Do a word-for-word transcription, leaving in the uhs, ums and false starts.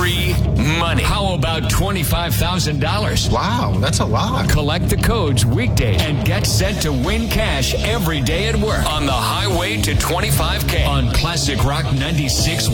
free money. How about twenty-five thousand dollars? Wow, that's a lot. Collect the codes weekdays and get set to win cash every day at work on the highway to twenty-five K on Classic Rock ninety-six.